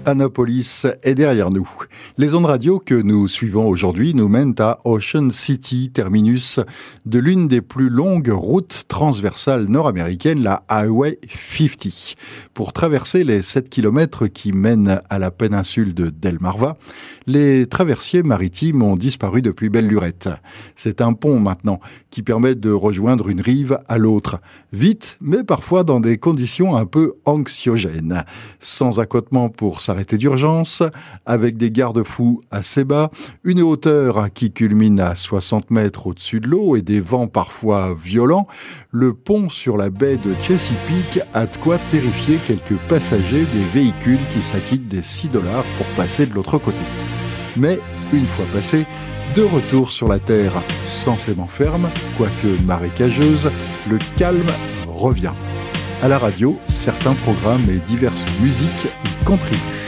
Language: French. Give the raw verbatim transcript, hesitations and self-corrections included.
Annapolis est derrière nous. Les ondes radio que nous suivons aujourd'hui nous mènent à Ocean City, terminus de l'une des plus longues routes transversales nord-américaines, la Highway cinquante. Pour traverser les sept kilomètres qui mènent à la péninsule de Delmarva, les traversiers maritimes ont disparu depuis belle lurette. C'est un pont maintenant qui permet de rejoindre une rive à l'autre, vite, mais parfois dans des conditions un peu anxiogènes. Sans accotement pour s'arrêter d'urgence, avec des garde-fous assez bas, une hauteur qui culmine à soixante mètres au-dessus de l'eau et des vents parfois violents, le pont sur la baie de Chesapeake a de quoi terrifier quelques passagers des véhicules qui s'acquittent des six dollars pour passer de l'autre côté. Mais, une fois passé, de retour sur la terre censément ferme, quoique marécageuse, le calme revient. À la radio, certains programmes et diverses musiques y contribuent.